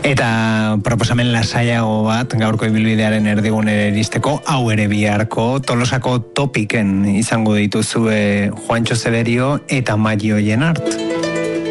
Eta proposamen lasaiago bat gaurko ibilbidearen erdigunera iristeko, hau ere biharko Tolosako Topiken izango dituzue Juancho Severio eta Maggio Jenart.